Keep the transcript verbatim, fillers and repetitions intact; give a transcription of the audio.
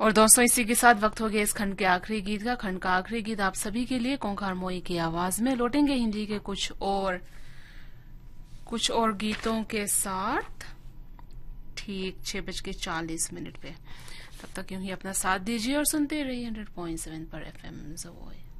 और दोस्तों इसी के साथ वक्त हो गया इस खंड के आखिरी गीत का। खंड का आखिरी गीत आप सभी के लिए कोंखार मोई की आवाज में। लौटेंगे हिंदी के कुछ और कुछ और गीतों के साथ ठीक छह बज के चालीस मिनट पे। तब तक यूं ही अपना साथ दीजिए और सुनते रहिए हंड्रेड पॉइंट सेवन पर एफ एम ज़ वॉइस।